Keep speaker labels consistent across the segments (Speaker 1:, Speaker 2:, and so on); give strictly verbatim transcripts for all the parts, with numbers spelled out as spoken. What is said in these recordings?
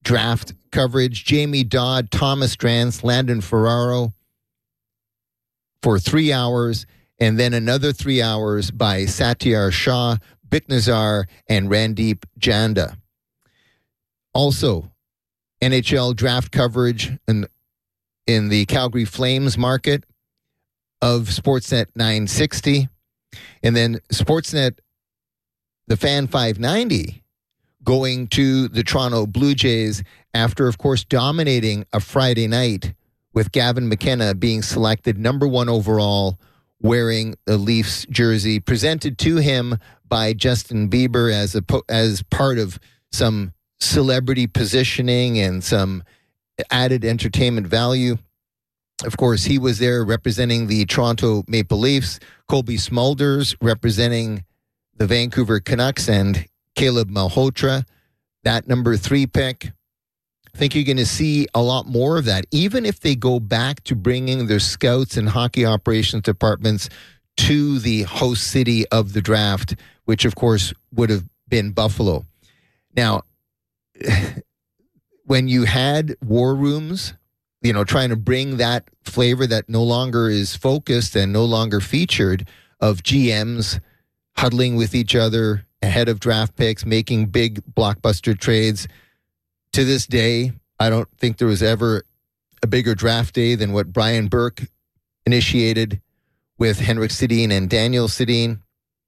Speaker 1: draft coverage. Jamie Dodd, Thomas Drance, Landon Ferraro for three hours, and then another three hours by Satyar Shah, Biknazar, and Randeep Janda. Also, N H L draft coverage in, in the Calgary Flames market of Sportsnet nine sixty. And then Sportsnet, the Fan five ninety, going to the Toronto Blue Jays after, of course, dominating a Friday night with Gavin McKenna being selected number one overall, wearing the Leafs jersey, presented to him by Justin Bieber as a as part of some celebrity positioning and some added entertainment value. Of course, he was there representing the Toronto Maple Leafs, Colby Smulders representing the Vancouver Canucks, and Caleb Malhotra, that number three pick. I think you're going to see a lot more of that, even if they go back to bringing their scouts and hockey operations departments to the host city of the draft, which, of course, would have been Buffalo. Now, when you had war rooms, you know, trying to bring that flavor that no longer is focused and no longer featured of G Ms huddling with each other ahead of draft picks, making big blockbuster trades. To this day, I don't think there was ever a bigger draft day than what Brian Burke initiated with Henrik Sedin and Daniel Sedin.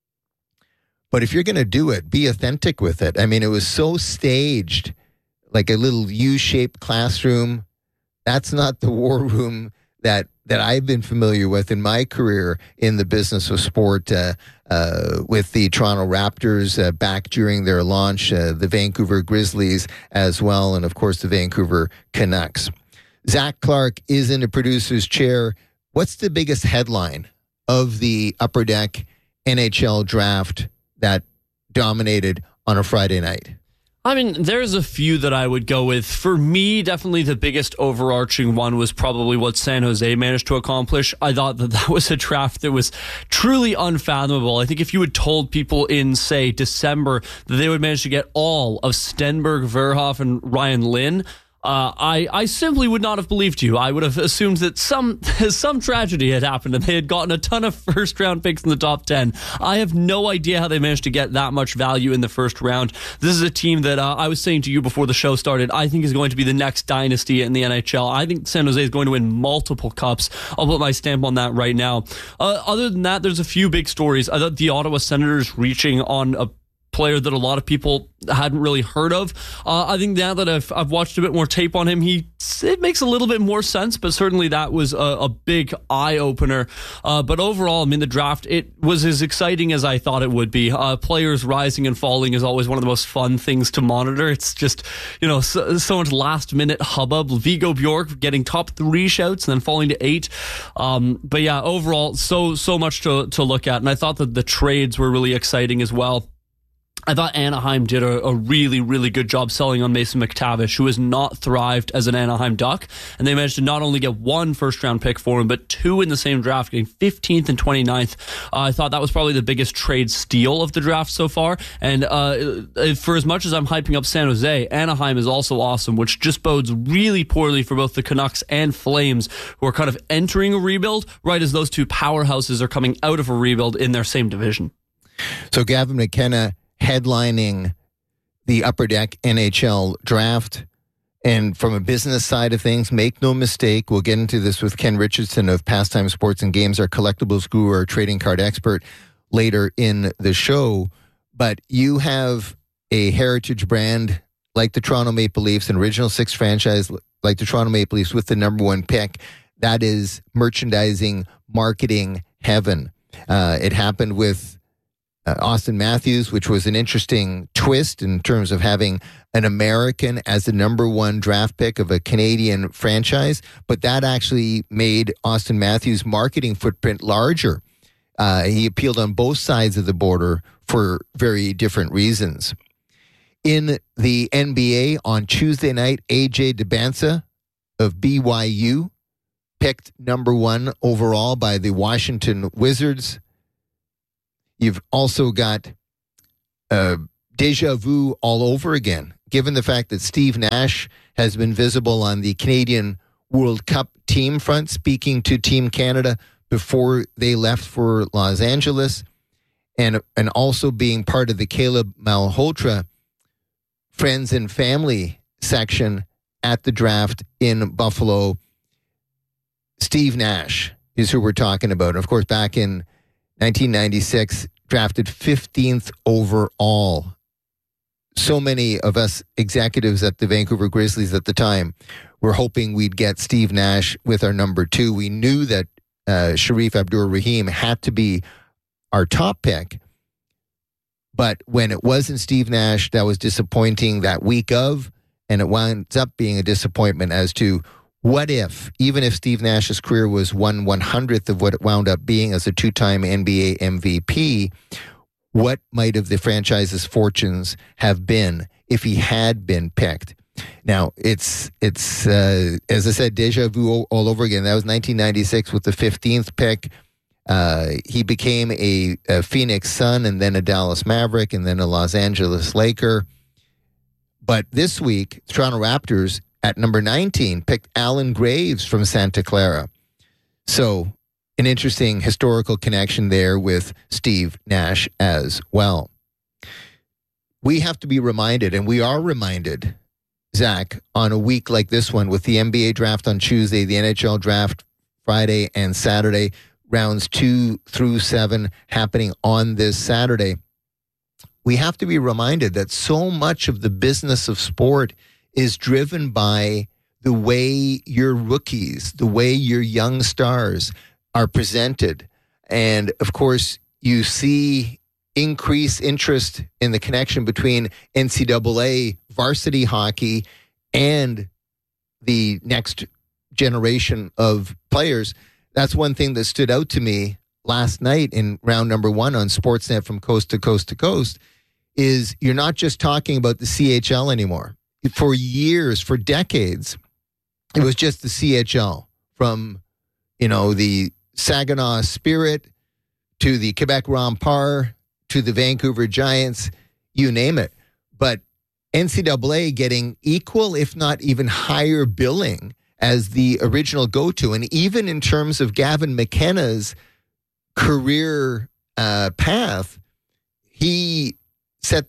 Speaker 1: But if you're going to do it, be authentic with it. I mean, it was so staged, like a little U-shaped classroom. That's not the war room that that I've been familiar with in my career in the business of sport, uh, uh, with the Toronto Raptors uh, back during their launch, uh, the Vancouver Grizzlies as well, and of course the Vancouver Canucks. Zach Clark is in the producer's chair. What's the biggest headline of the Upper Deck N H L draft that dominated on a Friday night?
Speaker 2: I mean, there's a few that I would go with. For me, definitely the biggest overarching one was probably what San Jose managed to accomplish. I thought that that was a draft that was truly unfathomable. I think if you had told people in, say, December that they would manage to get all of Stenberg, Verhoff, and Ryan Lynn, Uh, I, I simply would not have believed you. I would have assumed that some some tragedy had happened and they had gotten a ton of first round picks in the top ten. I have no idea how they managed to get that much value in the first round. This is a team that uh, I was saying to you before the show started, I think is going to be the next dynasty in the N H L. I think San Jose is going to win multiple cups. I'll put my stamp on that right now. Uh, other than that, there's a few big stories. I thought the Ottawa Senators reaching on a player that a lot of people hadn't really heard of. Uh, I think now that I've I've watched a bit more tape on him, he it makes a little bit more sense, but certainly that was a, a big eye-opener. Uh, but overall, I mean, the draft, it was as exciting as I thought it would be. Uh, players rising and falling is always one of the most fun things to monitor. It's just, you know, so, so much last-minute hubbub. Vigo Bjork getting top three shouts and then falling to eight. Um, but yeah, overall, so so much to, to look at. And I thought that the trades were really exciting as well. I thought Anaheim did a, a really, really good job selling on Mason McTavish, who has not thrived as an Anaheim Duck. And they managed to not only get one first-round pick for him, but two in the same draft, getting fifteenth and twenty-ninth. Uh, I thought that was probably the biggest trade steal of the draft so far. And uh, for as much as I'm hyping up San Jose, Anaheim is also awesome, which just bodes really poorly for both the Canucks and Flames, who are kind of entering a rebuild, right as those two powerhouses are coming out of a rebuild in their same division.
Speaker 1: So Gavin McKenna headlining the Upper Deck N H L draft. And from a business side of things, make no mistake, we'll get into this with Ken Richardson of Pastime Sports and Games, our collectibles guru, our trading card expert, later in the show. But you have a heritage brand like the Toronto Maple Leafs, an original six franchise like the Toronto Maple Leafs with the number one pick. That is merchandising, marketing heaven. Uh, it happened with Uh, Austin Matthews, which was an interesting twist in terms of having an American as the number one draft pick of a Canadian franchise, but that actually made Austin Matthews' marketing footprint larger. Uh, he appealed on both sides of the border for very different reasons. In the N B A on Tuesday night, A J Debinsa of B Y U picked number one overall by the Washington Wizards. You've also got uh, deja vu all over again. given the fact that Steve Nash has been visible on the Canadian World Cup team front, speaking to Team Canada before they left for Los Angeles, and and also being part of the Caleb Malhotra friends and family section at the draft in Buffalo. Steve Nash is who we're talking about. Of course, back in nineteen ninety-six, drafted fifteenth overall. So many of us executives at the Vancouver Grizzlies at the time were hoping we'd get Steve Nash with our number two. We knew that uh, Sharif Abdur-Rahim had to be our top pick. But when it wasn't Steve Nash, that was disappointing that week of, and it winds up being a disappointment as to what if, even if Steve Nash's career was one one hundredth of what it wound up being as a two-time N B A M V P, what might have the franchise's fortunes have been if he had been picked? Now, it's, it's uh, as I said, deja vu all over again. That was nineteen ninety-six with the fifteenth pick. Uh, he became a, a Phoenix Sun and then a Dallas Maverick and then a Los Angeles Laker. But this week, Toronto Raptors at number nineteen picked Alan Graves from Santa Clara. So an interesting historical connection there with Steve Nash as well. We have to be reminded, and we are reminded, Zach, on a week like this one with the N B A draft on Tuesday, the N H L draft Friday and Saturday, rounds two through seven happening on this Saturday. We have to be reminded that so much of the business of sport is driven by the way your rookies, the way your young stars are presented. And of course, you see increased interest in the connection between N C double A varsity hockey and the next generation of players. That's one thing that stood out to me last night in round number one on Sportsnet from coast to coast to coast is you're not just talking about the C H L anymore. For years, for decades, it was just the C H L, from, you know, the Saginaw Spirit to the Quebec Remparts to the Vancouver Giants, you name it. But N C double A getting equal, if not even higher billing as the original go-to. And even in terms of Gavin McKenna's career uh, path, he set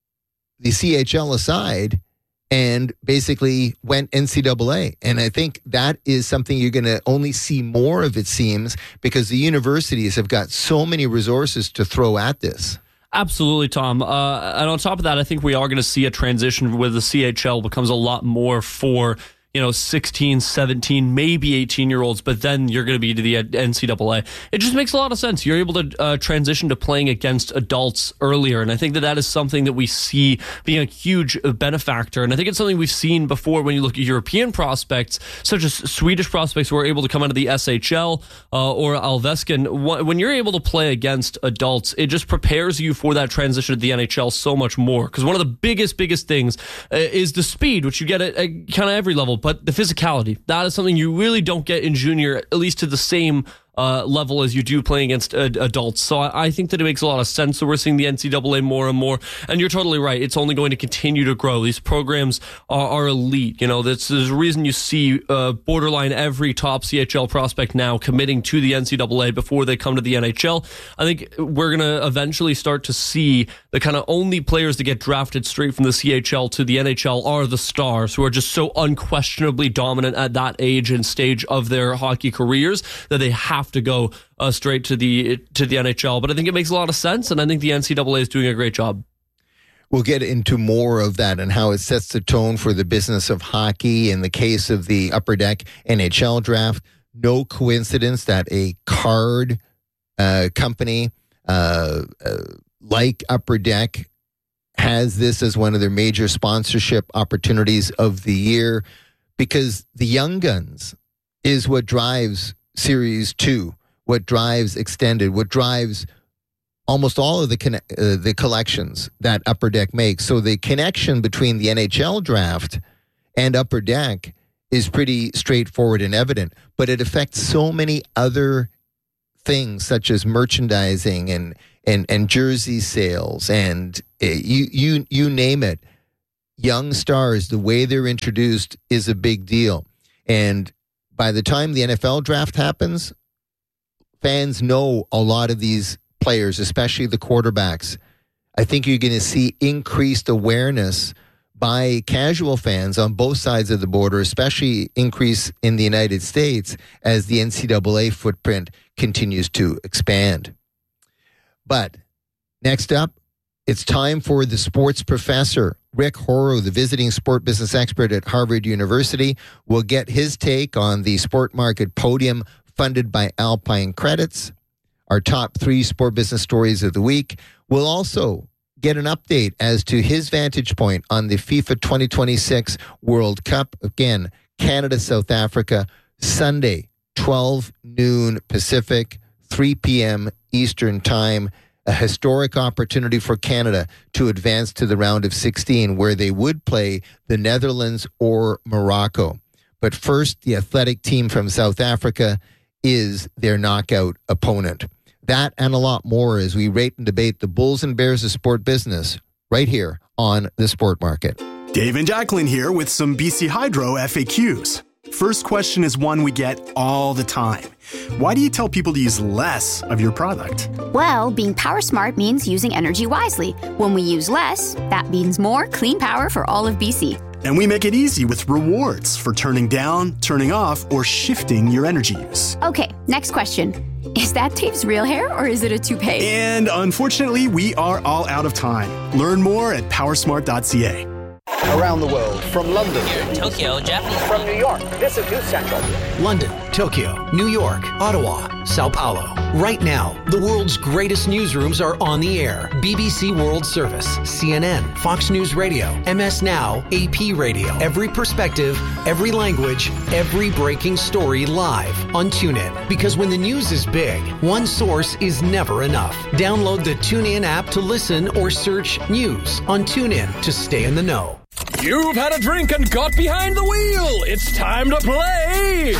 Speaker 1: the C H L aside and basically went N C double A. And I think that is something you're going to only see more of, it seems, because the universities have got so many resources to throw at this.
Speaker 2: Absolutely, Tom. Uh, and on top of that, I think we are going to see a transition where the C H L becomes a lot more for, you know, sixteen, seventeen, maybe eighteen-year-olds, but then you're going to be to the N C double A. It just makes a lot of sense. You're able to uh, transition to playing against adults earlier, and I think that that is something that we see being a huge benefactor, and I think it's something we've seen before when you look at European prospects, such as Swedish prospects who are able to come out of the S H L uh, or Allsvenskan. When you're able to play against adults, it just prepares you for that transition to the N H L so much more, because one of the biggest, biggest things uh, is the speed, which you get at, at kind of every level. But the physicality, that is something you really don't get in junior, at least to the same uh, level as you do playing against uh, adults. So I, I think that it makes a lot of sense that we're seeing the N C double A more and more. And you're totally right. It's only going to continue to grow. These programs are, are elite. You know, that's, there's a reason you see uh, borderline every top C H L prospect now committing to the N C double A before they come to the N H L. I think we're going to eventually start to see the kind of only players that get drafted straight from the C H L to the N H L are the stars, who are just so unquestionably dominant at that age and stage of their hockey careers that they have to go uh, straight to the to the N H L. But I think it makes a lot of sense, and I think the N C double A is doing a great job.
Speaker 1: We'll get into more of that and how it sets the tone for the business of hockey in the case of the Upper Deck N H L draft. No coincidence that a card uh, company uh, uh, like Upper Deck has this as one of their major sponsorship opportunities of the year, because the young guns is what drives Series two, what drives Extended, what drives almost all of the conne- uh, the collections that Upper Deck makes. So the connection between the N H L draft and Upper Deck is pretty straightforward and evident, but it affects so many other things such as merchandising and and and jersey sales and uh, you you you name it. young stars, the way they're introduced is a big deal. And by the time the N F L draft happens, fans know a lot of these players, especially the quarterbacks. I think you're going to see increased awareness by casual fans on both sides of the border, especially increase in the United States as the N C double A footprint continues to expand. But next up, it's time for the sports professor. Rick Horrow, the visiting sport business expert at Harvard University, will get his take on the sport market podium funded by Alpine Credits. Our top three sport business stories of the week. We'll also get an update as to his vantage point on the FIFA twenty twenty-six World Cup. Again, Canada, South Africa, Sunday, twelve noon Pacific, three p.m. Eastern Time. A historic opportunity for Canada to advance to the round of sixteen, where they would play the Netherlands or Morocco. But first, the athletic team from South Africa is their knockout opponent. That and a lot more as we rate and debate the Bulls and Bears of sport business right here on The Sport Market.
Speaker 3: Dave and Jacqueline here with some B C Hydro F A Qs. First question is one we get all the time. Why do you tell people to use less of your product?
Speaker 4: Well, being power smart means using energy wisely. When we use less, that means more clean power for all of B C.
Speaker 3: And we make it easy with rewards for turning down, turning off, or shifting your energy use.
Speaker 4: Okay, next question. Is that Dave's real hair or is it a toupee?
Speaker 3: And unfortunately, we are all out of time. Learn more at powersmart dot c a.
Speaker 5: Around the world, from London,
Speaker 6: here in Tokyo, Japan,
Speaker 5: from New York, this is News Central.
Speaker 7: London, Tokyo, New York, Ottawa, Sao Paulo. Right now, the world's greatest newsrooms are on the air. B B C World Service, C N N, Fox News Radio, M S Now, A P Radio. Every perspective, every language, every breaking story live on TuneIn. Because when the news is big, one source is never enough. Download the TuneIn app to listen or search news on TuneIn to stay in the know.
Speaker 8: You've had a drink and got behind the wheel. It's time to play.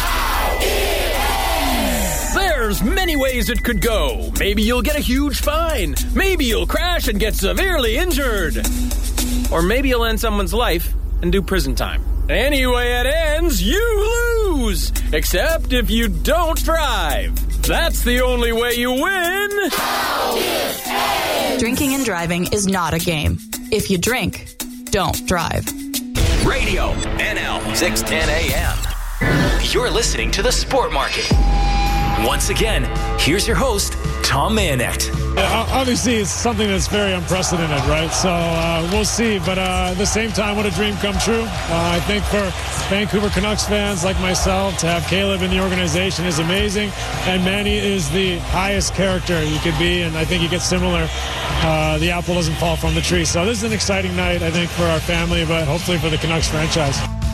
Speaker 8: There's many ways it could go. Maybe you'll get a huge fine. Maybe you'll crash and get severely injured. Or maybe you'll end someone's life and do prison time. Anyway it ends, you lose. Except if you don't drive. That's the only way you win.
Speaker 9: Drinking and driving is not a game. If you drink, don't drive.
Speaker 10: Radio N L six ten A M. You're listening to The Sport Market. Once again, here's your host, Tom Mayenknecht.
Speaker 11: Yeah, obviously, it's something that's very unprecedented, right? So uh, we'll see. But uh, at the same time, what a dream come true. Uh, I think for Vancouver Canucks fans like myself, to have Caleb in the organization is amazing. And Manny is the highest character you could be. And I think he gets similar. Uh, the apple doesn't fall from the tree. So this is an exciting night, I think, for our family, but hopefully for the Canucks franchise.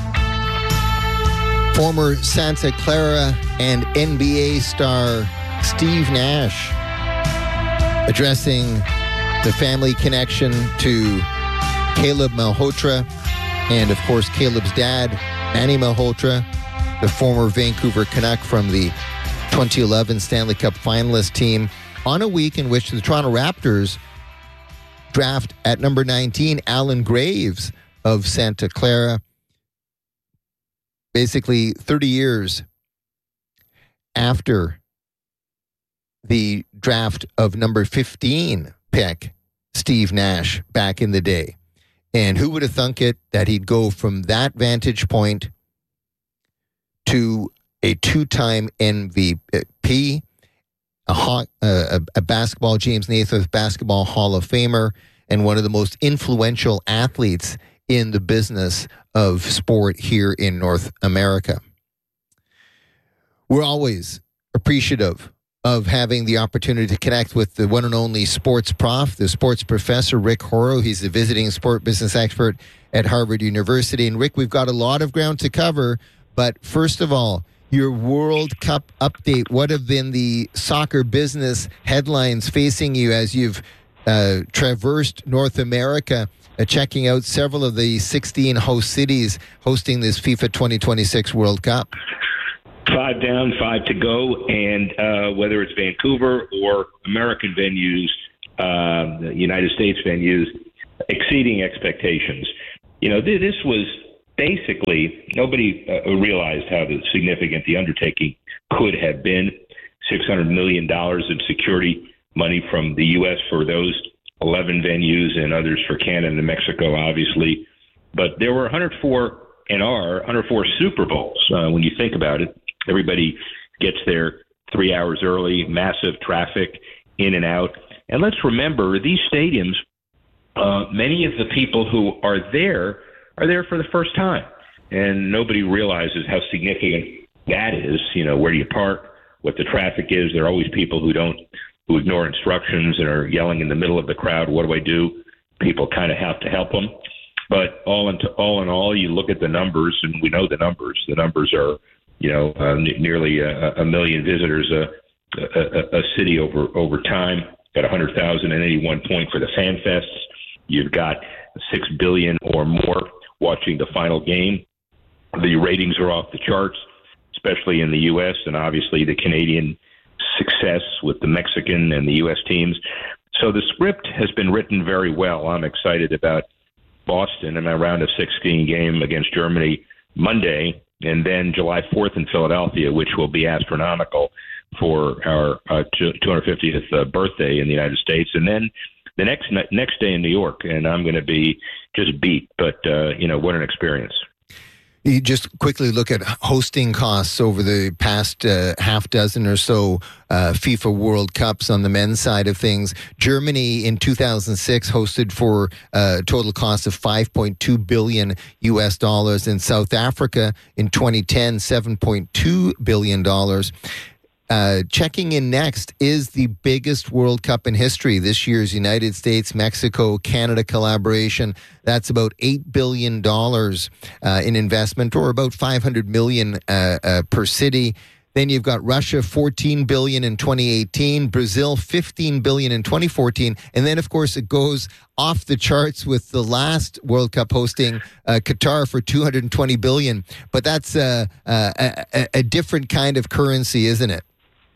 Speaker 1: Former Santa Clara and N B A star Steve Nash addressing the family connection to Caleb Malhotra and, of course, Caleb's dad, Manny Malhotra, the former Vancouver Canuck from the twenty eleven Stanley Cup finalist team, on a week in which the Toronto Raptors draft at number nineteen Alan Graves of Santa Clara. Basically, thirty years after the draft of number fifteen pick, Steve Nash, back in the day. And who would have thunk it that he'd go from that vantage point to a two-time M V P, a, ho- a, a basketball, James Naismith Basketball Hall of Famer, and one of the most influential athletes in the business of sport here in North America. We're always appreciative of having the opportunity to connect with the one and only sports prof, the sports professor, Rick Horrow. He's the visiting sport business expert at Harvard University. And Rick, we've got a lot of ground to cover, but first of all, your World Cup update. What have been the soccer business headlines facing you as you've uh, traversed North America? Uh, checking out several of the sixteen host cities hosting this FIFA twenty twenty-six World Cup.
Speaker 12: Five down, five to go, and uh, whether it's Vancouver or American venues, uh, United States venues, exceeding expectations. you know, th- this was basically, nobody uh, realized how significant the undertaking could have been. six hundred million dollars in security money from the U S for those eleven venues and others for Canada and Mexico, obviously. But there were one hundred four and are one hundred four Super Bowls. Uh, when you think about it, everybody gets there three hours early, massive traffic in and out. And let's remember, these stadiums, uh, many of the people who are there are there for the first time. And nobody realizes how significant that is. You know, where do you park, what the traffic is. There are always people who don't, who ignore instructions and are yelling in the middle of the crowd, what do I do? People kind of have to help them. But all in, all in all, you look at the numbers, and we know the numbers. The numbers are, you know, uh, n- nearly a, a million visitors a, a, a city over, over time. Got one hundred thousand eighty-one point for the Fan Fests. You've got six billion or more watching the final game. The ratings are off the charts, especially in the U S, and obviously the Canadian success with the Mexican and the U S teams. So the script has been written very well. I'm excited about Boston and a round of sixteen game against Germany Monday, and then July fourth in Philadelphia, which will be astronomical for our uh, two hundred fiftieth uh, birthday in the United States. And then the next next day in New York, and I'm going to be just beat. But, uh, you know, what an experience.
Speaker 1: You just quickly look at hosting costs over the past uh, half dozen or so uh, FIFA World Cups on the men's side of things. Germany in two thousand six hosted for a total cost of five point two billion U S dollars. In South Africa in twenty ten, seven point two billion dollars. Uh, checking in next is the biggest World Cup in history. This year's United States, Mexico, Canada collaboration. That's about eight billion dollars uh, in investment, or about five hundred million dollars uh, uh, per city. Then you've got Russia, fourteen billion dollars in twenty eighteen, Brazil, fifteen billion dollars in twenty fourteen. And then, of course, it goes off the charts with the last World Cup hosting, uh, Qatar, for two hundred twenty billion dollars. But that's uh, uh, a, a different kind of currency, isn't it?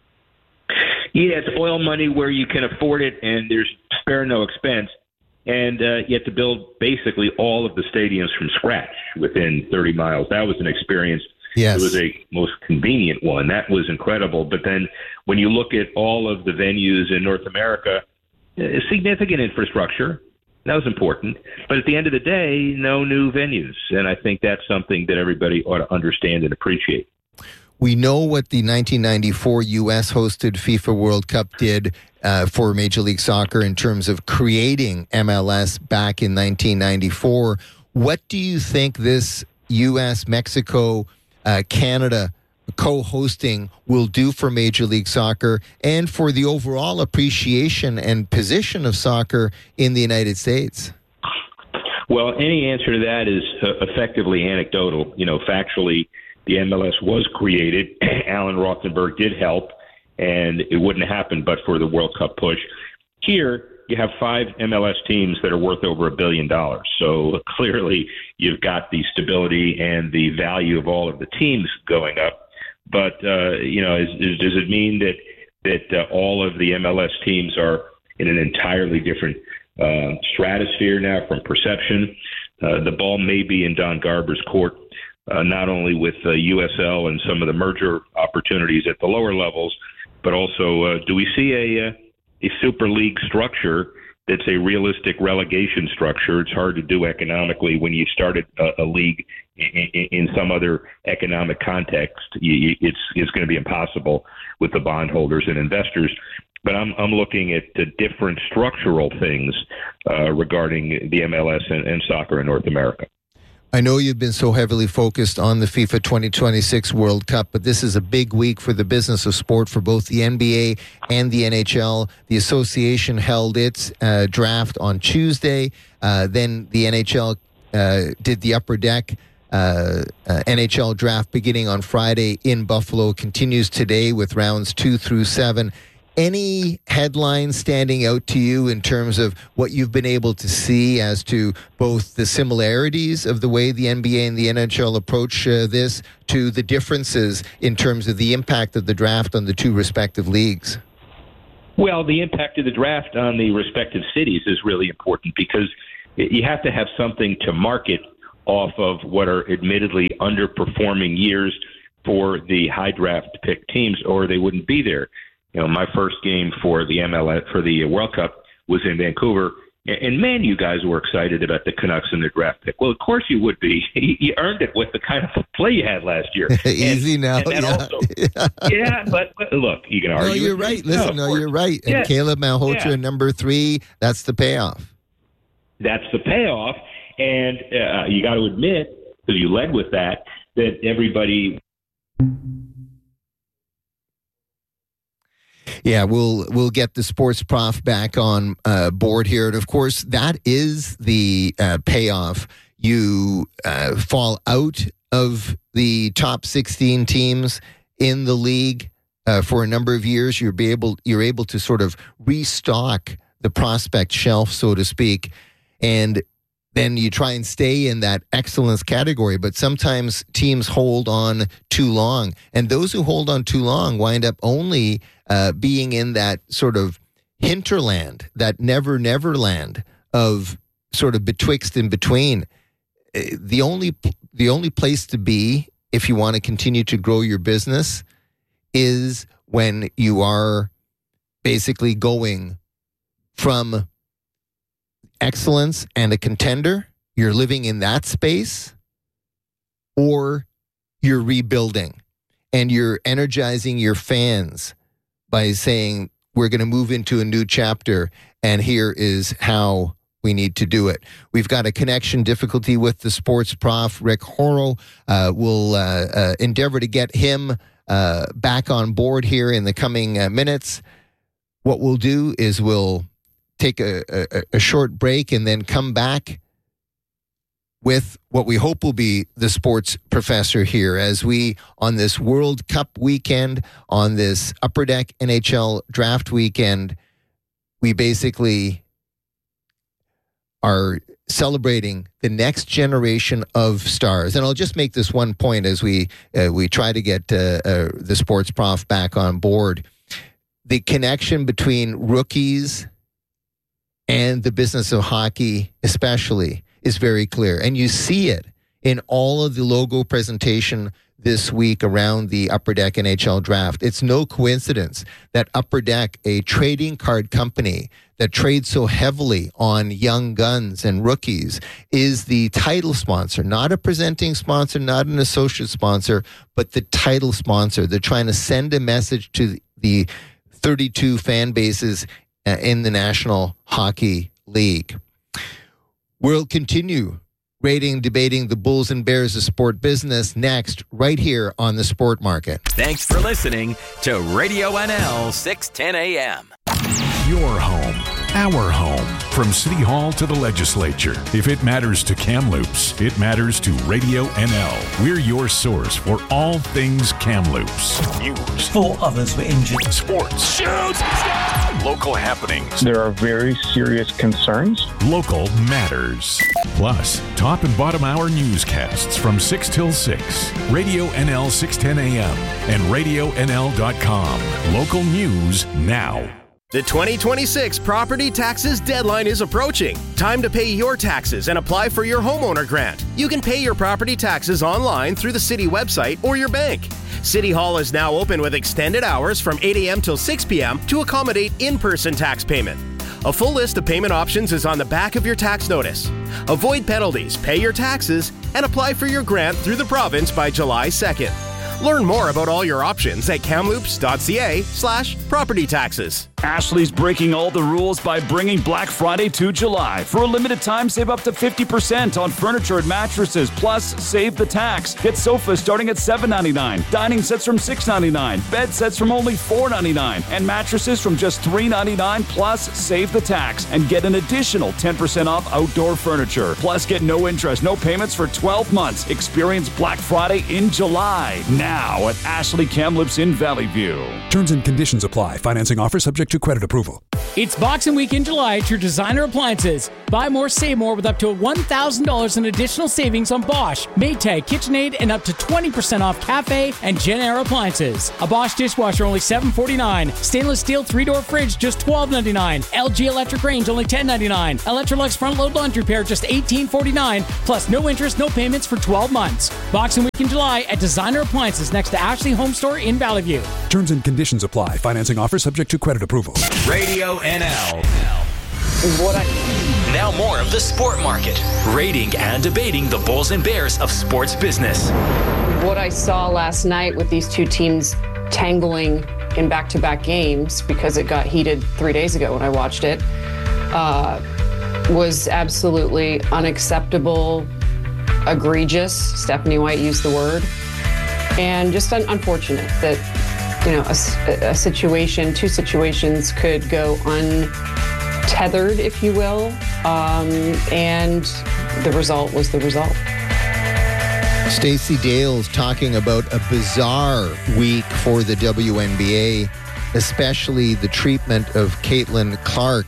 Speaker 12: Yeah, it's oil money where you can afford it, and there's spare no expense. And uh, you have to build basically all of the stadiums from scratch within thirty miles. That was an experience.
Speaker 1: Yes.
Speaker 12: It was a most convenient one. That was incredible. But then when you look at all of the venues in North America, uh, significant infrastructure. That was important. But at the end of the day, no new venues. And I think that's something that everybody ought to understand and appreciate.
Speaker 1: We know what the nineteen ninety-four U S hosted FIFA World Cup did uh, for Major League Soccer in terms of creating M L S back in nineteen ninety-four. What do you think this U S, Mexico, uh, Canada co-hosting will do for Major League Soccer and for the overall appreciation and position of soccer in the United States?
Speaker 12: Well, any answer to that is uh, effectively anecdotal. You know, factually, the M L S was created. Alan Rothenberg did help, and it wouldn't happen but for the World Cup push. Here, you have five M L S teams that are worth over a billion dollars. So clearly, you've got the stability and the value of all of the teams going up. But, uh, you know, is, is, does it mean that, that uh, all of the M L S teams are in an entirely different uh, stratosphere now from perception? Uh, the ball may be in Don Garber's court. Uh, not only with uh, U S L and some of the merger opportunities at the lower levels, but also uh, do we see a, uh, a Super League structure that's a realistic relegation structure? It's hard to do economically when you started a, a league in, in, in some other economic context. You, it's it's going to be impossible with the bondholders and investors. But I'm I'm looking at the different structural things uh, regarding the M L S and, and soccer in North America.
Speaker 1: I know you've been so heavily focused on the FIFA twenty twenty-six World Cup, but this is a big week for the business of sport for both the N B A and the N H L. The association held its uh, draft on Tuesday. Uh, then the N H L uh, did the upper deck uh, uh, N H L draft beginning on Friday in Buffalo. Continues today with rounds two through seven. Any headlines standing out to you in terms of what you've been able to see as to both the similarities of the way the N B A and the N H L approach uh, this to the differences in terms of the impact of the draft on the two respective leagues?
Speaker 12: Well, the impact of the draft on the respective cities is really important because you have to have something to market off of what are admittedly underperforming years for the high draft pick teams, or they wouldn't be there. You know, my first game for the M L S for the World Cup was in Vancouver, and man, you guys were excited about the Canucks and their draft pick. Well, of course you would be. You earned it with the kind of play you had last year.
Speaker 1: Easy
Speaker 12: and,
Speaker 1: now,
Speaker 12: and
Speaker 1: yeah.
Speaker 12: Also, yeah, but, but look, you can argue.
Speaker 1: No, you're right. Me. Listen, no, no you're right. And yeah. Caleb Malhotra, yeah. number three, that's the payoff.
Speaker 12: That's the payoff, and uh, you got to admit, because you led with that, that everybody.
Speaker 1: Yeah, we'll we'll get the sports prof back on uh, board here, and of course that is the uh, payoff. You uh, fall out of the top sixteen teams in the league uh, for a number of years. You're be able you're able to sort of restock the prospect shelf, so to speak, and then you try and stay in that excellence category. But sometimes teams hold on too long, and those who hold on too long wind up only uh, being in that sort of hinterland, that never, never land of sort of betwixt and between. The only, the only place to be if you want to continue to grow your business is when you are basically going from excellence and a contender, you're living in that space, or you're rebuilding and you're energizing your fans by saying, we're going to move into a new chapter, and here is how we need to do it. We've got a connection difficulty with the sports prof, Rick Horrow. Uh, we'll uh, uh, endeavor to get him uh, back on board here in the coming uh, minutes. What we'll do is we'll take a, a, a short break and then come back with what we hope will be the sports professor here as we, on this World Cup weekend, on this Upper Deck N H L draft weekend, we basically are celebrating the next generation of stars. And I'll just make this one point as we uh, we try to get uh, uh, the sports prof back on board. The connection between rookies and the business of hockey especially is very clear. And you see it in all of the logo presentation this week around the Upper Deck N H L draft. It's no coincidence that Upper Deck, a trading card company that trades so heavily on young guns and rookies, is the title sponsor, not a presenting sponsor, not an associate sponsor, but the title sponsor. They're trying to send a message to the thirty-two fan bases uh, in the National Hockey League. We'll continue rating, debating the Bulls and Bears of sport business next, right here on the Sport Market.
Speaker 10: Thanks for listening to Radio N L six ten A M.
Speaker 6: Your home, our home. From City Hall to the legislature. If it matters to Kamloops, it matters to Radio N L. We're your source for all things Kamloops. News.
Speaker 13: Four others were injured.
Speaker 6: Sports.
Speaker 10: Shoot!
Speaker 6: Local happenings.
Speaker 14: There are very serious concerns.
Speaker 6: Local matters. Plus, top and bottom hour newscasts from six till six. Radio N L six ten A M and radio N L dot com. Local news now.
Speaker 15: The twenty twenty-six property taxes deadline is approaching. Time to pay your taxes and apply for your homeowner grant. You can pay your property taxes online through the city website or your bank. City Hall is now open with extended hours from eight a.m. till six p.m. to accommodate in-person tax payment. A full list of payment options is on the back of your tax notice. Avoid penalties, pay your taxes, and apply for your grant through the province by July second. Learn more about all your options at kamloops.ca slash property taxes.
Speaker 16: Ashley's breaking all the rules by bringing Black Friday to July. For a limited time, save up to fifty percent on furniture and mattresses, plus save the tax. Get sofas starting at seven ninety-nine, dining sets from six ninety-nine, bed sets from only four ninety-nine, and mattresses from just three ninety-nine, plus save the tax and get an additional ten percent off outdoor furniture. Plus get no interest, no payments for twelve months. Experience Black Friday in July. Now at Ashley Kamloops in Valley View.
Speaker 17: Terms and conditions apply. Financing offer subject to credit approval.
Speaker 13: It's Boxing Week in July at your Designer Appliances. Buy more, save more with up to one thousand dollars in additional savings on Bosch, Maytag, KitchenAid, and up to twenty percent off Cafe and Genair appliances. A Bosch dishwasher only seven dollars and forty-nine cents. Stainless steel three-door fridge just twelve dollars and ninety-nine cents. L G electric range only ten dollars and ninety-nine cents. Electrolux front-load laundry pair just eighteen dollars and forty-nine cents. Plus no interest, no payments for twelve months. Boxing Week in July at Designer Appliances next to Ashley Home Store in Valley View.
Speaker 17: Terms and conditions apply. Financing offer subject to credit approval.
Speaker 10: Radio N L.
Speaker 5: What I-
Speaker 10: Now more of the Sport Market, rating and debating the Bulls and Bears of sports business.
Speaker 18: What I saw last night with these two teams tangling in back-to-back games, because it got heated three days ago when I watched it, uh, was absolutely unacceptable, egregious. Stephanie White used the word. And just un- unfortunate that, you know, a, a situation, two situations could go untethered, if you will, um, and the result was the result.
Speaker 1: Stacey Dales talking about a bizarre week for the W N B A, especially the treatment of Caitlin Clark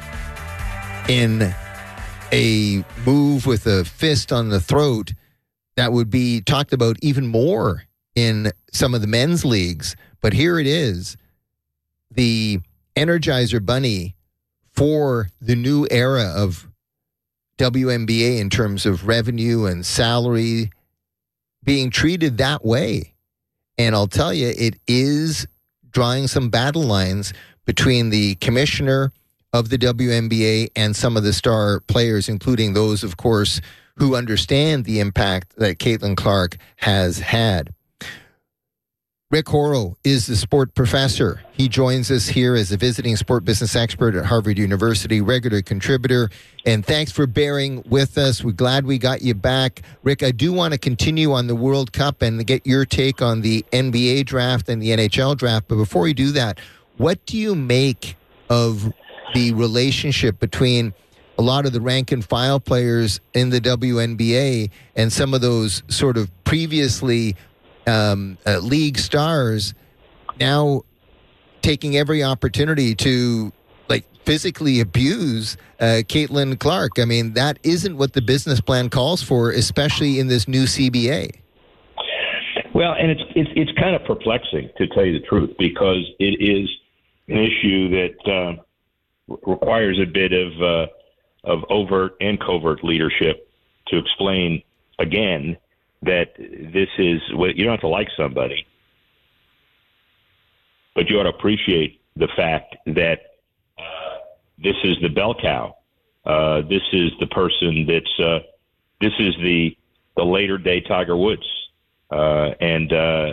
Speaker 1: in a move with a fist on the throat that would be talked about even more in some of the men's leagues. But here it is, the Energizer Bunny for the new era of W N B A in terms of revenue and salary being treated that way. And I'll tell you, it is drawing some battle lines between the commissioner of the W N B A and some of the star players, including those, of course, who understand the impact that Caitlin Clark has had. Rick Horrow is the sport professor. He joins us here as a visiting sport business expert at Harvard University, regular contributor. And thanks for bearing with us. We're glad we got you back. Rick, I do want to continue on the World Cup and get your take on the N B A draft and the N H L draft. But before we do that, what do you make of the relationship between a lot of the rank and file players in the W N B A and some of those sort of previously Um, uh, league stars now taking every opportunity to like physically abuse uh, Caitlin Clark? I mean, that isn't what the business plan calls for, especially in this new C B A.
Speaker 12: Well, and it's it's, it's kind of perplexing, to tell you the truth, because it is an issue that uh, requires a bit of uh, of overt and covert leadership to explain again that this is what you don't have to like somebody, but you ought to appreciate the fact that uh, this is the bell cow. Uh, this is the person that's uh, this is the the later day Tiger Woods, uh, and uh,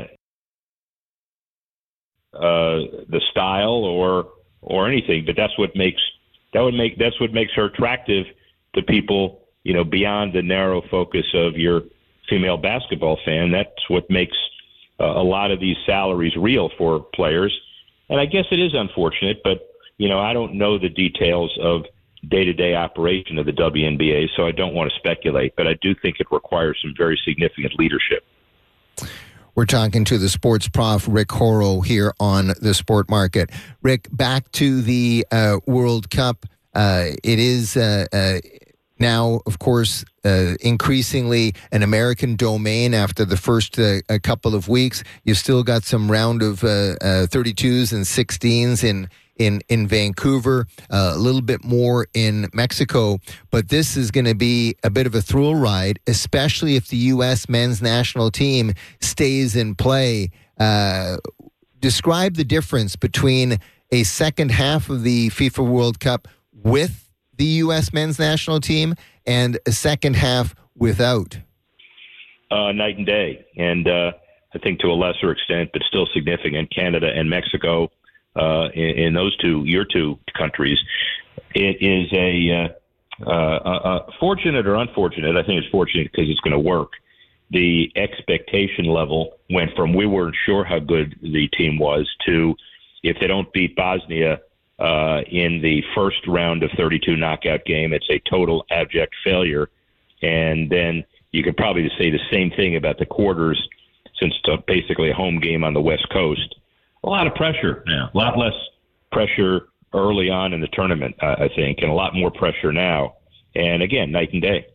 Speaker 12: uh, the style or or anything. But that's what makes that would make that's what makes her attractive to people. You know, beyond the narrow focus of your female basketball fan. That's what makes uh, a lot of these salaries real for players. And I guess it is unfortunate, but, you know, I don't know the details of day-to-day operation of the W N B A, so I don't want to speculate, but I do think it requires some very significant leadership.
Speaker 1: We're talking to the sports prof, Rick Horrow, here on the Sport Market. Rick, back to the uh, World Cup. Uh, it is uh, uh, now, of course, uh, increasingly an American domain after the first uh, a couple of weeks. You've still got some round of uh, uh, thirty-twos and sixteens in in in Vancouver, uh, a little bit more in Mexico. But this is going to be a bit of a thrill ride, especially if the U S men's national team stays in play. Uh, describe the difference between a second half of the FIFA World Cup with the U S men's national team and a second half without.
Speaker 12: Uh, night and day. And uh, I think to a lesser extent, but still significant, Canada and Mexico, uh, in, in those two, your two countries, it is a uh, uh, uh, fortunate or unfortunate. I think it's fortunate because it's going to work. The expectation level went from we weren't sure how good the team was to if they don't beat Bosnia Uh, in the first round of thirty-two knockout game, it's a total abject failure. And then you could probably say the same thing about the quarters, since it's basically a home game on the West Coast. A lot of pressure now, a lot less pressure early on in the tournament, uh, I think, and a lot more pressure now. And again, night and day.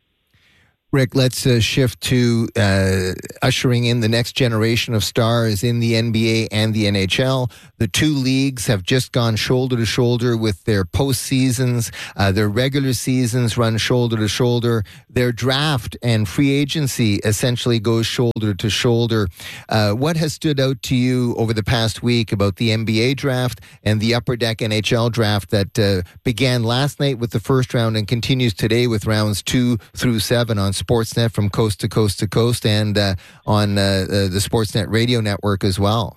Speaker 1: Rick, let's uh, shift to uh, ushering in the next generation of stars in the N B A and the N H L. The two leagues have just gone shoulder to shoulder with their postseasons. Uh, their regular seasons run shoulder to shoulder. Their draft and free agency essentially goes shoulder to shoulder. Uh, what has stood out to you over the past week about the N B A draft and the Upper Deck N H L draft that uh, began last night with the first round and continues today with rounds two through seven on Sportsnet from coast to coast to coast and uh, on uh, uh, the Sportsnet radio network as well?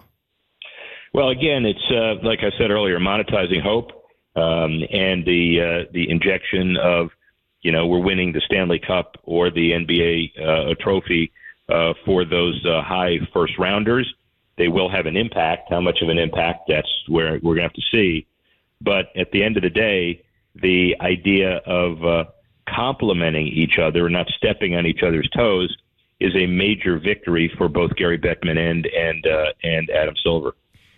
Speaker 12: Well, again, it's uh, like I said earlier, monetizing hope um, and the uh, the injection of, you know, we're winning the Stanley Cup or the N B A uh, trophy uh, for those uh, high first rounders. They will have an impact. How much of an impact? That's where we're going to have to see. But at the end of the day, the idea of uh, complementing each other, not stepping on each other's toes, is a major victory for both Gary Bettman and and uh, and Adam Silver.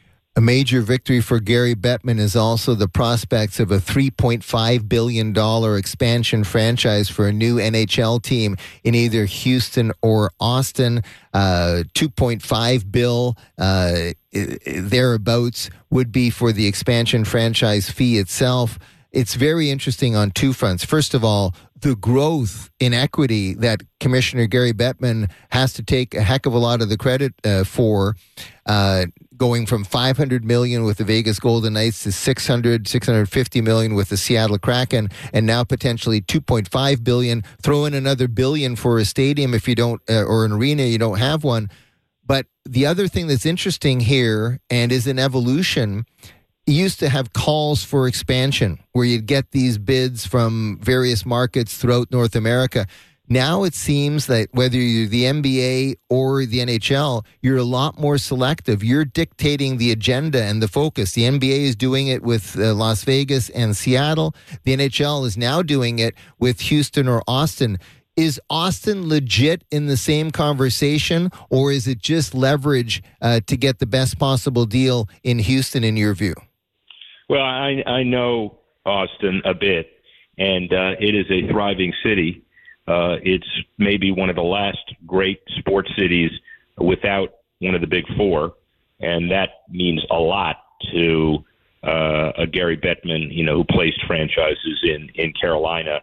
Speaker 1: A major victory for Gary Bettman is also the prospects of a three point five billion dollars expansion franchise for a new N H L team in either Houston or Austin. Uh, two point five bill uh, thereabouts would be for the expansion franchise fee itself. It's very interesting on two fronts. First of all, the growth in equity that Commissioner Gary Bettman has to take a heck of a lot of the credit uh, for, uh, going from five hundred million dollars with the Vegas Golden Knights to six hundred, six hundred fifty million dollars with the Seattle Kraken, and now potentially two point five billion dollars. Throw in another billion for a stadium if you don't, uh, or an arena, you don't have one. But the other thing that's interesting here and is an evolution, used to have calls for expansion where you'd get these bids from various markets throughout North America. Now it seems that whether you're the N B A or the N H L, you're a lot more selective. You're dictating the agenda and the focus. The N B A is doing it with uh, Las Vegas and Seattle. The N H L is now doing it with Houston or Austin. Is Austin legit in the same conversation, or is it just leverage uh, to get the best possible deal in Houston, in your view?
Speaker 12: Well, I, I know Austin a bit, and uh, it is a thriving city. Uh, it's maybe one of the last great sports cities without one of the big four, and that means a lot to uh, a Gary Bettman, you know, who placed franchises in, in Carolina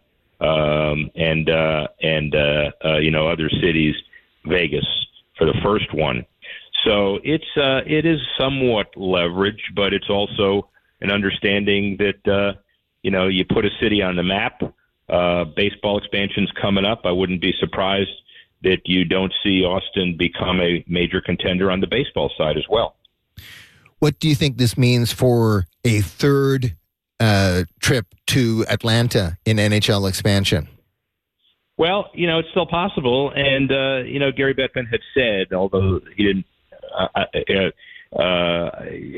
Speaker 12: um, and uh, and uh, uh, you know, other cities, Vegas for the first one. So it's uh, it is somewhat leverage, but it's also an understanding that, uh, you know, you put a city on the map, uh, baseball expansion's coming up. I wouldn't be surprised that you don't see Austin become a major contender on the baseball side as well.
Speaker 1: What do you think this means for a third uh, trip to Atlanta in N H L expansion?
Speaker 12: Well, you know, it's still possible. And, uh, you know, Gary Bettman had said, although he didn't, uh, uh, Uh,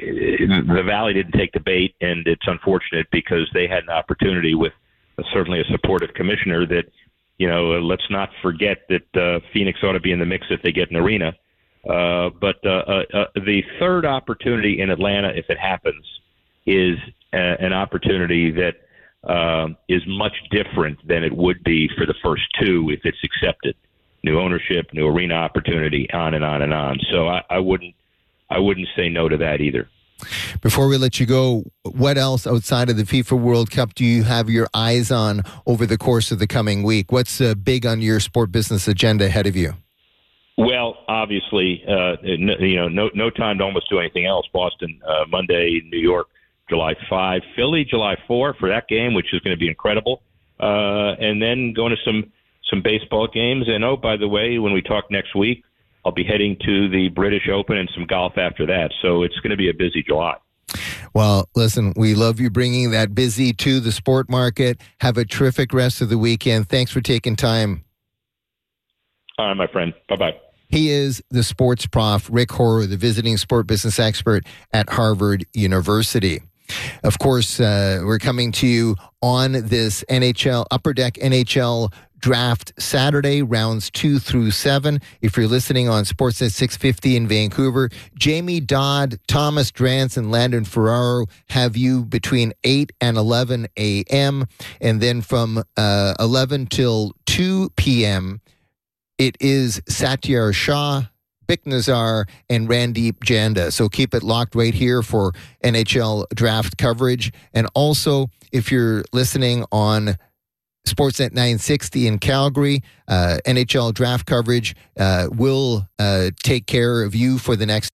Speaker 12: the Valley didn't take the bait, and it's unfortunate because they had an opportunity with uh, certainly a supportive commissioner that, you know, uh, let's not forget that uh, Phoenix ought to be in the mix if they get an arena. Uh, but uh, uh, uh, the third opportunity in Atlanta, if it happens, is uh, an opportunity that uh, is much different than it would be for the first two if it's accepted. New ownership, new arena opportunity, on and on and on. So I, I wouldn't I wouldn't say no to that either.
Speaker 1: Before we let you go, what else outside of the FIFA World Cup do you have your eyes on over the course of the coming week? What's uh, big on your sport business agenda ahead of you?
Speaker 12: Well, obviously, uh, no, you know, no no time to almost do anything else. Boston, uh, Monday, New York, July fifth, Philly, July fourth for that game, which is going to be incredible. Uh, and then going to some, some baseball games. And, oh, by the way, when we talk next week, I'll be heading to the British Open and some golf after that. So it's going to be a busy July.
Speaker 1: Well, listen, we love you bringing that busy to the sport market. Have a terrific rest of the weekend. Thanks for taking time.
Speaker 12: All right, my friend. Bye-bye.
Speaker 1: He is the sports prof, Rick Horrow, the visiting sport business expert at Harvard University. Of course, uh, we're coming to you on this N H L, Upper Deck N H L Draft Saturday, rounds two through seven. If you're listening on Sportsnet six fifty in Vancouver, Jamie Dodd, Thomas Drance, and Landon Ferraro have you between eight and eleven a.m. And then from uh, eleven till two p.m., it is Satyar Shah, Bick Nazar, and Randeep Janda. So keep it locked right here for N H L draft coverage. And also, if you're listening on Sportsnet nine sixty in Calgary, uh, N H L draft coverage uh, will uh, take care of you for the next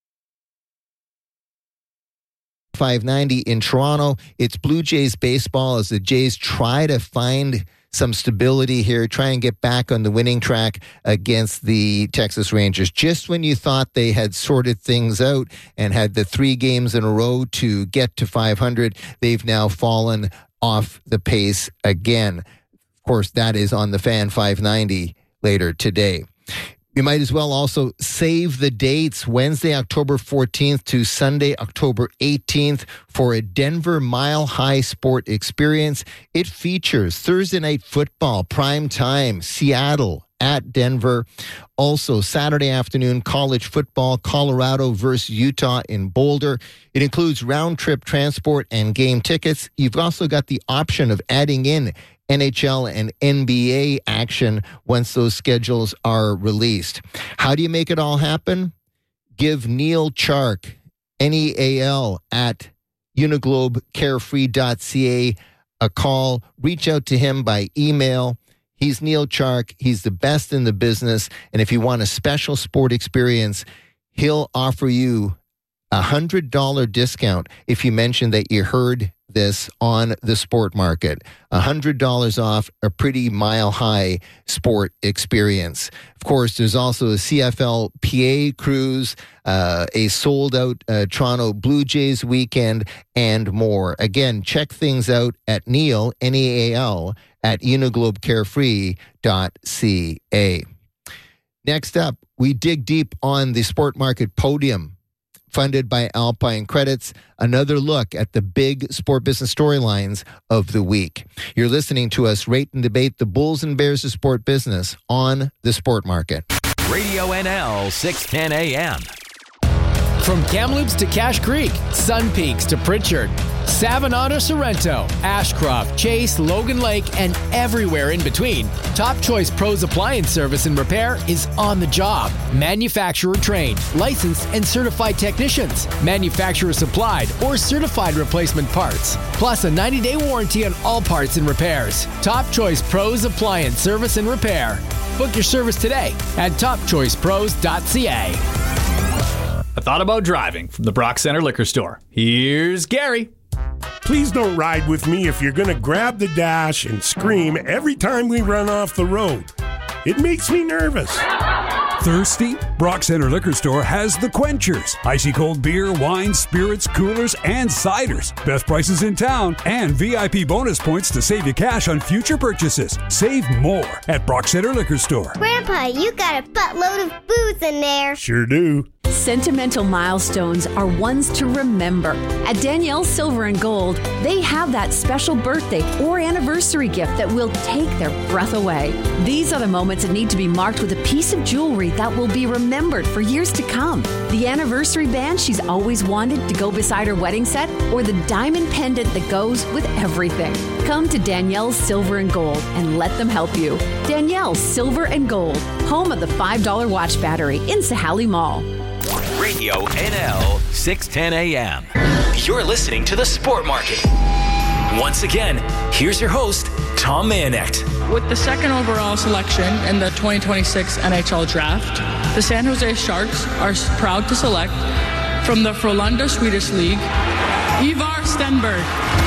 Speaker 1: five ninety in Toronto. It's Blue Jays baseball as the Jays try to find some stability here, try and get back on the winning track against the Texas Rangers. Just when you thought they had sorted things out and had the three games in a row to get to five hundred, they've now fallen off the pace again. Of course, that is on the Fan five ninety later today. You might as well also save the dates, Wednesday, October fourteenth to Sunday, October eighteenth, for a Denver Mile High Sport experience. It features Thursday night football, prime time, Seattle at Denver. Also, Saturday afternoon, college football, Colorado versus Utah in Boulder. It includes round-trip transport and game tickets. You've also got the option of adding in N H L and N B A action once those schedules are released. How do you make it all happen? Give Neil Chark, N E A L, at uniglobe carefree dot c a a call. Reach out to him by email. He's Neil Chark. He's the best in the business. And if you want a special sport experience, he'll offer you a one hundred dollars discount if you mention that you heard this on the Sport Market. one hundred dollars off a pretty mile-high sport experience. Of course, there's also a C F L P A cruise, uh, a sold-out uh, Toronto Blue Jays weekend, and more. Again, check things out at Neil, N E A L, at uniglobe carefree dot c a. Next up, we dig deep on the Sport Market podium, funded by Alpine Credits, another look at the big sport business storylines of the week. You're listening to us rate and debate the Bulls and Bears of sport business on the Sport Market.
Speaker 10: Radio N L six ten A M.
Speaker 13: From Kamloops to Cache Creek, Sun Peaks to Pritchard, Savannah to Sorrento, Ashcroft, Chase, Logan Lake, and everywhere in between, Top Choice Pros Appliance Service and Repair is on the job. Manufacturer trained, licensed, and certified technicians, manufacturer supplied or certified replacement parts, plus a ninety-day warranty on all parts and repairs. Top Choice Pros Appliance Service and Repair. Book your service today at top choice pros dot c a.
Speaker 19: I thought about driving from the Brock Center Liquor Store. Here's Gary.
Speaker 20: Please don't ride with me if you're going to grab the dash and scream every time we run off the road. It makes me nervous.
Speaker 17: Thirsty? Brock Center Liquor Store has the Quenchers. Icy cold beer, wine, spirits, coolers, and ciders. Best prices in town and V I P bonus points to save you cash on future purchases. Save more at Brock Center Liquor Store.
Speaker 21: Grandpa, you got a buttload of booze in there.
Speaker 20: Sure do.
Speaker 22: Sentimental milestones are ones to remember. At Danielle Silver and Gold, they have that special birthday or anniversary gift that will take their breath away. These are the moments that need to be marked with a piece of jewelry that will be remembered for years to come. The anniversary band she's always wanted to go beside her wedding set, or the diamond pendant that goes with everything. Come to Danielle's Silver and Gold and let them help you. Danielle's Silver and Gold, home of the five dollar watch battery in Sahali Mall.
Speaker 10: Radio N L six ten A M. You're listening to the Sport Market. Once again, here's your host, Tom Mayenknecht.
Speaker 23: With the second overall selection in the twenty twenty-six N H L Draft, the San Jose Sharks are proud to select from the Frölunda Swedish League, Ivar Stenberg.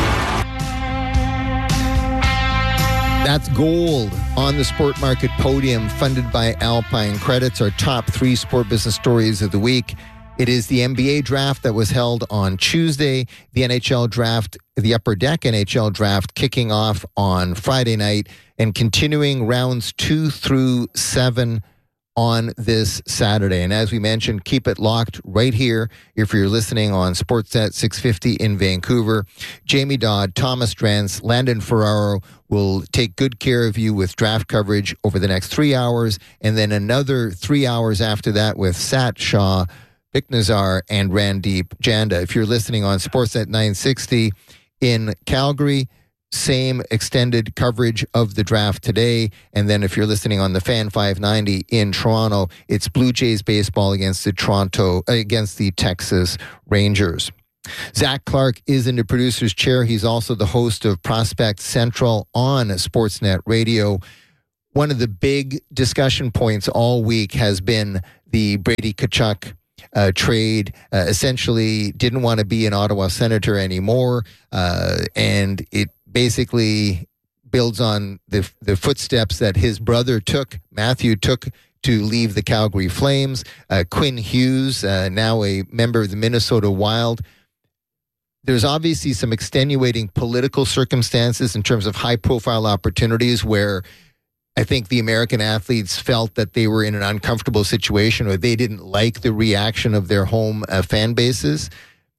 Speaker 1: That's gold on the Sport Market podium, funded by Alpine Credits, our top three sport business stories of the week. It is the N B A draft that was held on Tuesday, the N H L draft, the Upper Deck N H L draft kicking off on Friday night and continuing rounds two through seven on this Saturday. And as we mentioned, keep it locked right here if you're listening on Sportsnet six fifty in Vancouver. Jamie Dodd, Thomas Drance, Landon Ferraro will take good care of you with draft coverage over the next three hours, and then another three hours after that with Sat Shah, Vic Nazar, and Randeep Janda. If you're listening on Sportsnet nine sixty in Calgary, same extended coverage of the draft today. And then if you're listening on the Fan five ninety in Toronto, it's Blue Jays baseball against the Toronto against the Texas Rangers. Zach Clark is in the producer's chair. He's also the host of Prospect Central on Sportsnet Radio. One of the big discussion points all week has been the Brady Tkachuk Uh, trade. Uh, essentially didn't want to be an Ottawa Senator anymore, uh, and it basically builds on the the footsteps that his brother took, Matthew took, to leave the Calgary Flames. Uh, Quinn Hughes, uh, now a member of the Minnesota Wild. There's obviously some extenuating political circumstances in terms of high-profile opportunities where I think the American athletes felt that they were in an uncomfortable situation or they didn't like the reaction of their home uh, fan bases.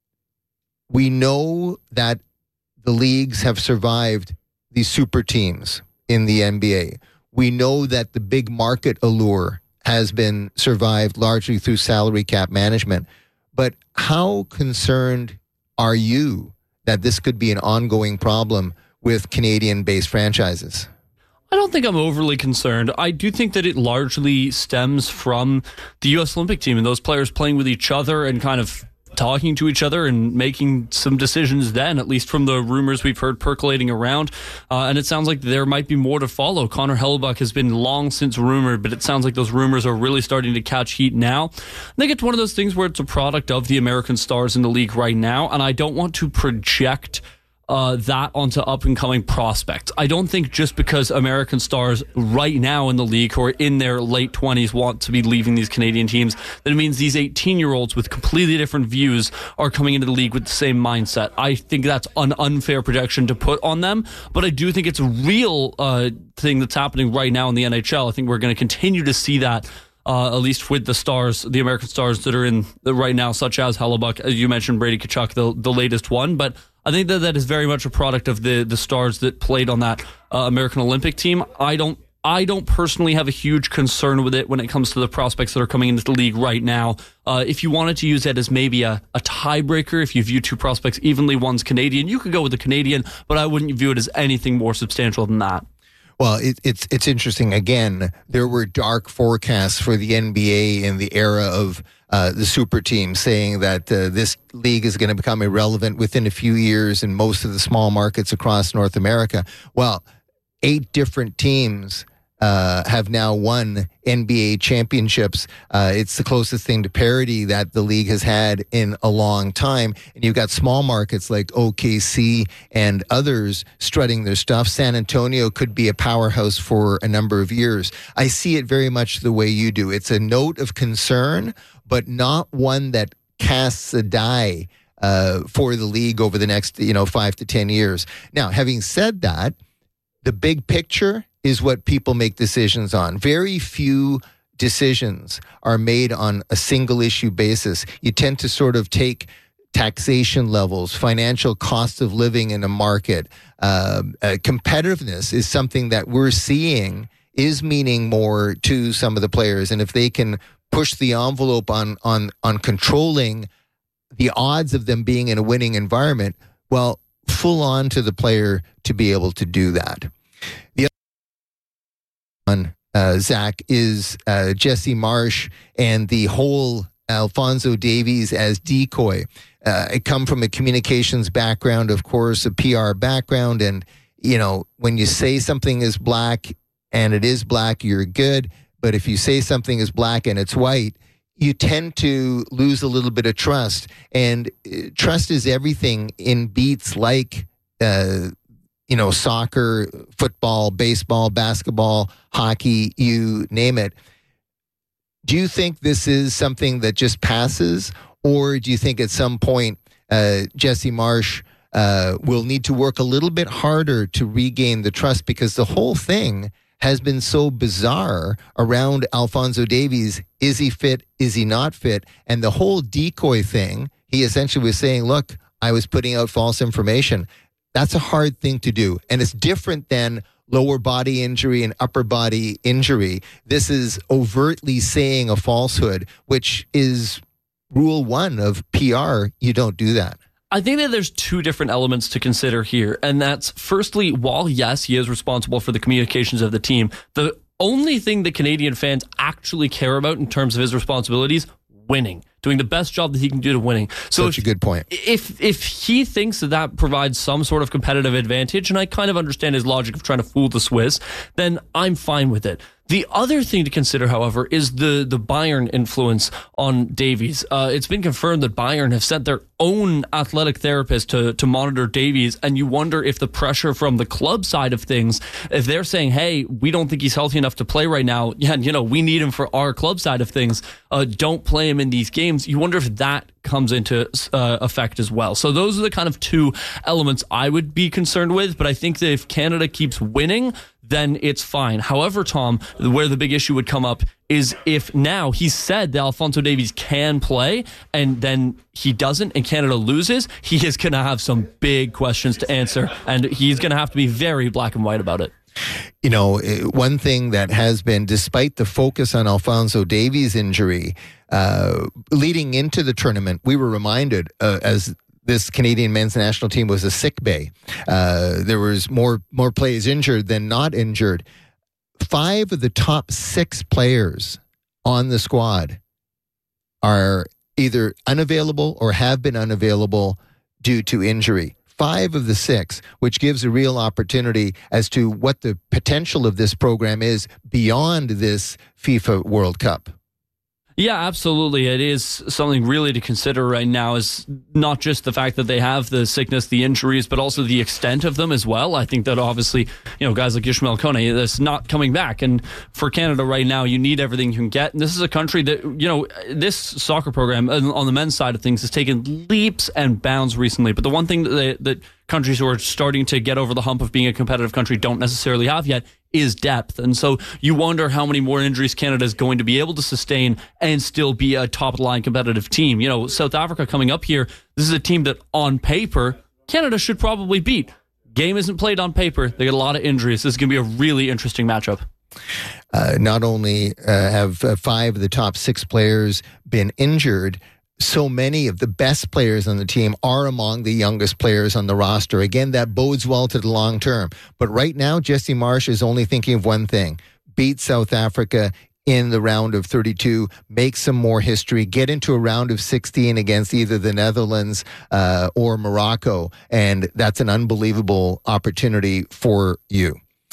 Speaker 1: We know that the leagues have survived these super teams in the N B A. We know that the big market allure has been survived largely through salary cap management. But how concerned are you that this could be an ongoing problem with Canadian-based franchises?
Speaker 2: I don't think I'm overly concerned. I do think that it largely stems from the U S Olympic team and those players playing with each other and kind of talking to each other and making some decisions then, at least from the rumors we've heard percolating around. Uh, and it sounds like there might be more to follow. Connor Hellebuyck has been long since rumored, but it sounds like those rumors are really starting to catch heat now. I think it's one of those things where it's a product of the American stars in the league right now, and I don't want to project Uh, that onto up-and-coming prospects. I don't think just because American stars right now in the league who are in their late twenties want to be leaving these Canadian teams, that it means these eighteen-year-olds with completely different views are coming into the league with the same mindset. I think that's an unfair projection to put on them, but I do think it's a real uh, thing that's happening right now in the N H L. I think we're going to continue to see that Uh, at least with the stars, the American stars that are in the, right now, such as Hellebuyck, as you mentioned, Brady Tkachuk, the, the latest one. But I think that that is very much a product of the the stars that played on that uh, American Olympic team. I don't I don't personally have a huge concern with it when it comes to the prospects that are coming into the league right now. Uh, if you wanted to use that as maybe a, a tiebreaker, if you view two prospects evenly, one's Canadian, you could go with the Canadian, but I wouldn't view it as anything more substantial than that.
Speaker 1: Well, it, it's it's interesting. Again, there were dark forecasts for the N B A in the era of uh, the super team, saying that uh, this league is going to become irrelevant within a few years in most of the small markets across North America. Well, eight different teams uh, have now won N B A championships. Uh, it's the closest thing to parity that the league has had in a long time. And you've got small markets like O K C and others strutting their stuff. San Antonio could be a powerhouse for a number of years. I see it very much the way you do. It's a note of concern, but not one that casts a die uh, for the league over the next, you know, five to ten years. Now, having said that, the big picture is what people make decisions on. Very few decisions are made on a single issue basis. You tend to sort of take taxation levels, financial cost of living in a market. Uh, uh, competitiveness is something that we're seeing is meaning more to some of the players. And if they can push the envelope on on on controlling the odds of them being in a winning environment, well, full on to the player to be able to do that. The other one, uh, Zach, is uh, Jesse Marsh and the whole Alphonso Davies as decoy. Uh, I come from a communications background, of course, a P R background. And, you know, when you say something is black and it is black, you're good. But if you say something is black and it's white, you tend to lose a little bit of trust. And uh, trust is everything in beats like, uh, you know, soccer, football, baseball, basketball, hockey, you name it. Do you think this is something that just passes? Or do you think at some point uh, Jesse Marsh uh, will need to work a little bit harder to regain the trust? Because the whole thing has been so bizarre around Alphonso Davies. Is he fit? Is he not fit? And the whole decoy thing, he essentially was saying, look, I was putting out false information. That's a hard thing to do. And it's different than lower body injury and upper body injury. This is overtly saying a falsehood, which is rule one of P R. You don't do that.
Speaker 2: I think that there's two different elements to consider here. And that's, firstly, while, yes, he is responsible for the communications of the team, the only thing that Canadian fans actually care about in terms of his responsibilities, winning. Doing the best job that he can do to winning. So
Speaker 1: Such
Speaker 2: if,
Speaker 1: a good point.
Speaker 2: If if he thinks that that provides some sort of competitive advantage, and I kind of understand his logic of trying to fool the Swiss, then I'm fine with it. The other thing to consider, however, is the, the Bayern influence on Davies. Uh, it's been confirmed that Bayern have sent their own athletic therapist to, to monitor Davies, and you wonder if the pressure from the club side of things, if they're saying, hey, we don't think he's healthy enough to play right now, yeah, you know, we need him for our club side of things, uh, don't play him in these games. You wonder if that comes into uh, effect as well. So those are the kind of two elements I would be concerned with, but I think that if Canada keeps winning, then it's fine. However, Tom, where the big issue would come up is if now he said that Alphonso Davies can play and then he doesn't and Canada loses, he is going to have some big questions to answer, and he's going to have to be very black and white about it.
Speaker 1: You know, one thing that has been, despite the focus on Alphonso Davies' injury, uh, leading into the tournament, we were reminded uh, as this Canadian men's national team was a sick bay. Uh, there was more more players injured than not injured. Five of the top six players on the squad are either unavailable or have been unavailable due to injury. Five of the six, which gives a real opportunity as to what the potential of this program is beyond this FIFA World Cup.
Speaker 2: Yeah, absolutely. It is something really to consider right now, is not just the fact that they have the sickness, the injuries, but also the extent of them as well. I think that obviously, you know, guys like Ishmael Kone, that's not coming back. And for Canada right now, you need everything you can get. And this is a country that, you know, this soccer program on the men's side of things has taken leaps and bounds recently. But the one thing that, they, that countries who are starting to get over the hump of being a competitive country don't necessarily have yet is depth. And so you wonder how many more injuries Canada is going to be able to sustain and still be a top-line competitive team. You know, South Africa coming up here, this is a team that on paper, Canada should probably beat. Game isn't played on paper. They got a lot of injuries. This is going to be a really interesting matchup.
Speaker 1: Uh, not only uh, have uh, five of the top six players been injured, so many of the best players on the team are among the youngest players on the roster. Again, that bodes well to the long term. But right now, Jesse Marsch is only thinking of one thing: beat South Africa in the round of thirty-two, make some more history, get into a round of sixteen against either the Netherlands uh, or Morocco. And that's an unbelievable opportunity for you.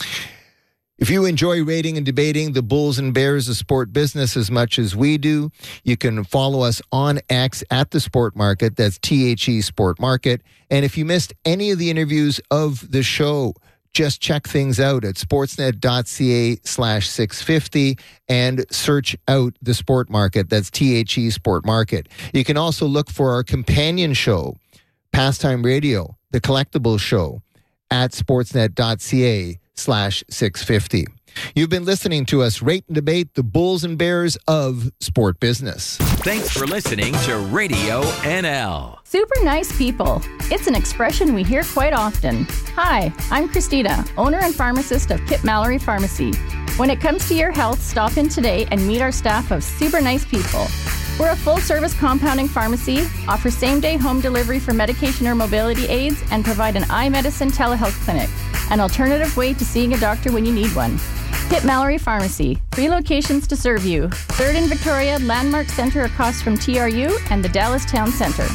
Speaker 1: If you enjoy rating and debating the Bulls and Bears of sport business as much as we do, you can follow us on X at The Sport Market. That's T H E Sport Market. And if you missed any of the interviews of the show, just check things out at sportsnet.ca slash 650 and search out The Sport Market. That's T H E Sport Market. You can also look for our companion show, Pastime Radio, The Collectibles Show, at sportsnet.ca slash 650. You've been listening to us rate and debate the Bulls and Bears of sport business.
Speaker 10: Thanks for listening to Radio N L.
Speaker 3: Super nice people. It's an expression we hear quite often. Hi, I'm Christina, owner and pharmacist of Kip Mallory Pharmacy. When it comes to your health, stop in today and meet our staff of super nice people. We're a full-service compounding pharmacy, offer same-day home delivery for medication or mobility aids, and provide an eye medicine telehealth clinic, an alternative way to seeing a doctor when you need one. Kip Mallory Pharmacy, three locations to serve you. Third in Victoria, Landmark Center across from T R U, and the Dallas Town Center.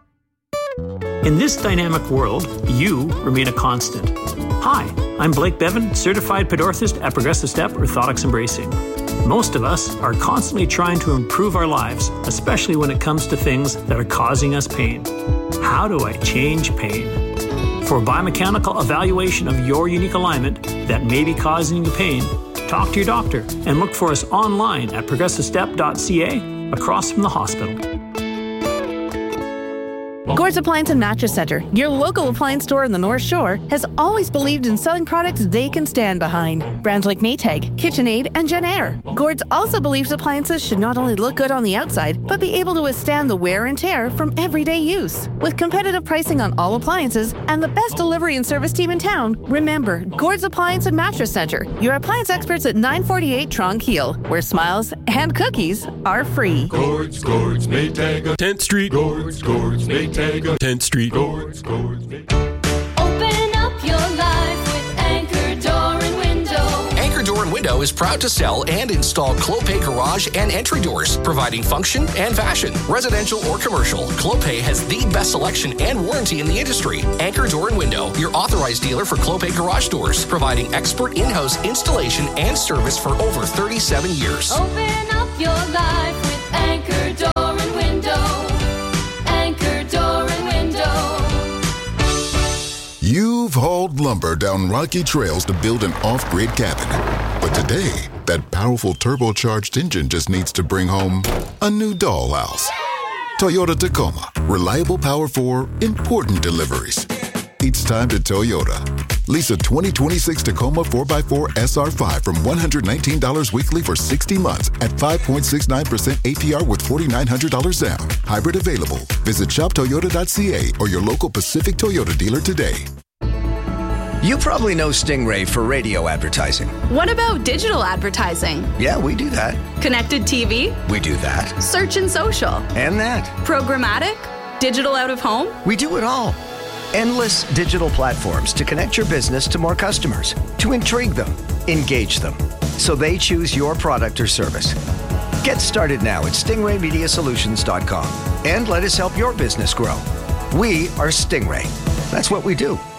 Speaker 4: In this dynamic world, you remain a constant. Hi, I'm Blake Bevan, certified pedorthist at Progressive Step Orthotics and Bracing. Most of us are constantly trying to improve our lives, especially when it comes to things that are causing us pain. How do I change pain? For a biomechanical evaluation of your unique alignment that may be causing you pain, talk to your doctor and look for us online at progressive step dot c a across from the hospital.
Speaker 7: Gord's Appliance and Mattress Center, your local appliance store in the North Shore, has always believed in selling products they can stand behind. Brands like Maytag, KitchenAid, and JennAir. Gord's also believes appliances should not only look good on the outside, but be able to withstand the wear and tear from everyday use. With competitive pricing on all appliances and the best delivery and service team in town, remember, Gord's Appliance and Mattress Center, your appliance experts at nine forty-eight Tronc Heel, where smiles and cookies are free.
Speaker 8: Gord's, Gord's, Maytag, tenth Street. Gord's, Gord's, Maytag, tenth Street. Gord's, Gord's, Maytag.
Speaker 9: Open up your life with Anchor Door and Window.
Speaker 24: Anchor Door and Window is proud to sell and install Clopay garage and entry doors, providing function and fashion. Residential or commercial, Clopay has the best selection and warranty in the industry. Anchor Door and Window, your authorized dealer for Clopay garage doors, providing expert in-house installation and service for over thirty-seven years.
Speaker 9: Open up your life with Anchor Door and Window. Anchor Door and Window.
Speaker 25: You've hauled lumber down rocky trails to build an off-grid cabin. But today, that powerful turbocharged engine just needs to bring home a new dollhouse. Toyota Tacoma. Reliable power for important deliveries. It's time to Toyota. Lease a twenty twenty-six Tacoma four by four S R five from one hundred nineteen dollars weekly for sixty months at five point six nine percent A P R with four thousand nine hundred dollars down. Hybrid available. Visit shop toyota dot c a or your local Pacific Toyota dealer today.
Speaker 26: You probably know Stingray for radio advertising.
Speaker 27: What about digital advertising?
Speaker 26: Yeah, we do that.
Speaker 27: Connected T V?
Speaker 26: We do that.
Speaker 27: Search and social?
Speaker 26: And that.
Speaker 27: Programmatic? Digital out of home?
Speaker 26: We do it all. Endless digital platforms to connect your business to more customers, to intrigue them, engage them, so they choose your product or service. Get started now at stingray media solutions dot com and let us help your business grow. We are Stingray. That's what we do.